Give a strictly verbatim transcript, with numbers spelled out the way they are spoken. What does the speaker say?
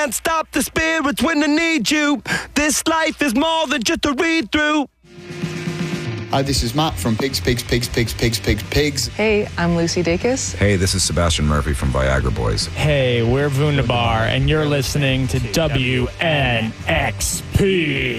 can't stop the spirits when they need you. This life is more than just a read through. Hi, this is Matt from Pigs, Pigs, Pigs, Pigs, Pigs, Pigs, Pigs. Hey, I'm Lucy Dacus. Hey, this is Sebastian Murphy from Viagra Boys. Hey, we're Vundabar, and you're listening to W N X P.